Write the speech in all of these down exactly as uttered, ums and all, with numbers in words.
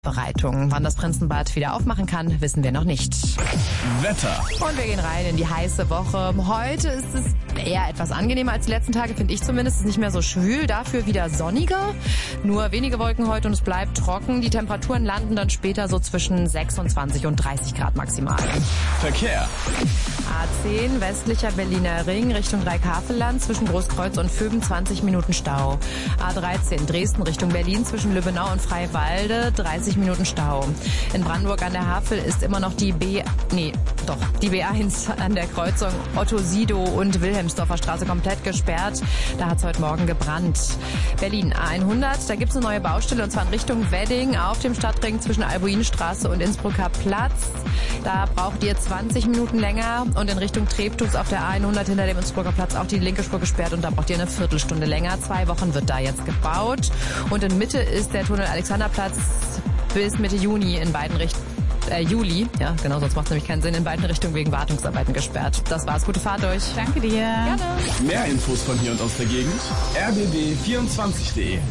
Bereitungen. Wann das Prinzenbad wieder aufmachen kann, wissen wir noch nicht. Wetter. Und wir gehen rein in die heiße Woche. Heute ist es eher etwas angenehmer als die letzten Tage, finde ich zumindest. Es ist nicht mehr so schwül, dafür wieder sonniger. Nur wenige Wolken heute und es bleibt trocken. Die Temperaturen landen dann später so zwischen sechsundzwanzig und dreißig Grad maximal. Verkehr. A zehn, westlicher Berliner Ring, Richtung Dreikafelland, zwischen Großkreuz und Vöben zwanzig Minuten Stau. A dreizehn, Dresden Richtung Berlin, zwischen Lübbenau und Freiwalde, dreißig Minuten Stau. In Brandenburg an der Havel ist immer noch die B, nee, doch, die B eins an der Kreuzung Otto-Sido und Wilhelmsdorfer Straße komplett gesperrt. Da hat es heute Morgen gebrannt. Berlin A hundert, da gibt es eine neue Baustelle und zwar in Richtung Wedding auf dem Stadtring zwischen Albuinstraße und Innsbrucker Platz. Da braucht ihr zwanzig Minuten länger und in Richtung Treptow auf der A hundert hinter dem Innsbrucker Platz auch die linke Spur gesperrt und da braucht ihr eine Viertelstunde länger. Zwei Wochen wird da jetzt gebaut und in Mitte ist der Tunnel Alexanderplatz bis Mitte Juni in beiden Richtungen. Äh, Juli, ja genau, sonst macht es nämlich keinen Sinn, in beiden Richtungen wegen Wartungsarbeiten gesperrt. Das war's, gute Fahrt euch. Danke dir. Gerne. Mehr Infos von hier und aus der Gegend. r b b vierundzwanzig punkt de.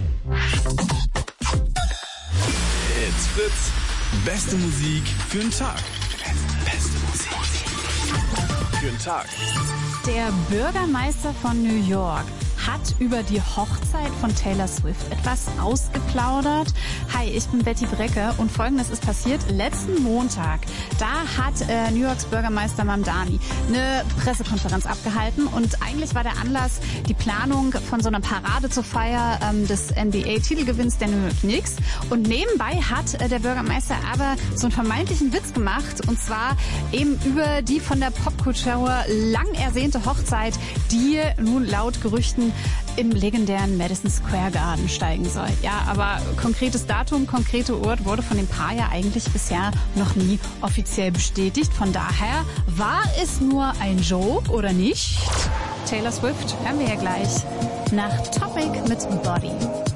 It's Fritz. Beste Musik für den Tag. Beste Musik für den Tag. Der Bürgermeister von New York hat über die Hochzeit von Taylor Swift etwas ausgeplaudert. Hi, ich bin Betty Brecke und Folgendes ist passiert. Letzten Montag, da hat äh, New Yorks Bürgermeister Mamdani eine Pressekonferenz abgehalten und eigentlich war der Anlass die Planung von so einer Parade zur Feier ähm, des N B A-Titelgewinns der New York Knicks. Und nebenbei hat äh, der Bürgermeister aber so einen vermeintlichen Witz gemacht und zwar eben über die von der Popkultur lang ersehnte Hochzeit, die nun laut Gerüchten im legendären Madison Square Garden steigen soll. Ja, aber konkretes Datum, konkrete Ort wurde von dem Paar ja eigentlich bisher noch nie offiziell bestätigt. Von daher, war es nur ein Joke oder nicht? Taylor Swift hören wir ja gleich nach Topic mit Body.